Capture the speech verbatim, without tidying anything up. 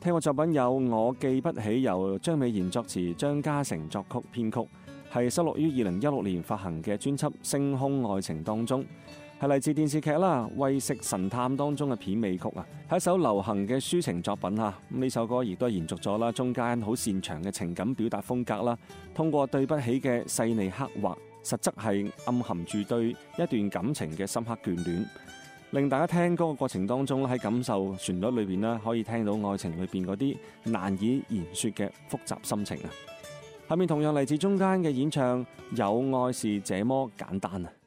聽過作品有《我記不起》，由張美賢作詞，張家誠作曲編曲，係收錄於二零一六年發行嘅專輯《星空愛情》當中，係嚟自電視劇啦《喂食神探》當中嘅片尾曲啊，係一首流行嘅抒情作品啊。咁呢首歌亦都係延續咗啦中間好擅長嘅情感表達風格啦，通過對不起嘅細膩刻畫，實則係暗含住對一段感情嘅深刻眷戀，令大家聽歌嘅過程當中喺感受旋律裏邊咧，可以聽到愛情裏邊嗰啲難以言說嘅複雜心情啊。下面同樣嚟自中間嘅演唱，有愛是這麼簡單啊。